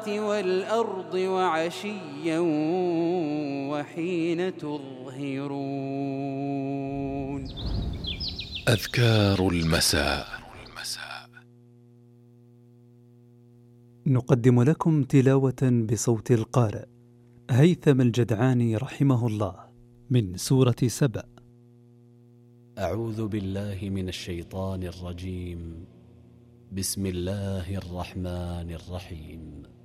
السماوات والأرض وعشيا وحين تظهرون. أذكار المساء. نقدم لكم تلاوة بصوت القارئ هيثم الجدعاني رحمه الله من سورة سبأ. أعوذ بالله من الشيطان الرجيم. بسم الله الرحمن الرحيم.